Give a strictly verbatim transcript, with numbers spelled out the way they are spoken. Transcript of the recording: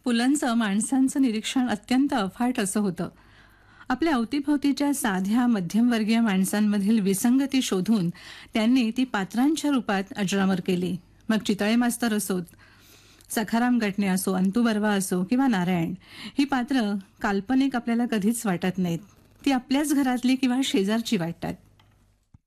पुलंचं माणसांचं निरीक्षण अत्यंत अफाट असं होतं. आपल्या अवतीभोवतीच्या साध्या मध्यमवर्गीय माणसांमधील विसंगती शोधून त्यांनी ती पात्रांच्या रूपात अजरामर केली. मग चितळे मास्तर असोत, सखाराम गटणे असो, अंतू बर्वा असो किंवा नारायण, ही पात्र काल्पनिक आपल्याला कधीच वाटत नाहीत. ती आपल्याच घरातली किंवा शेजारची वाटतात.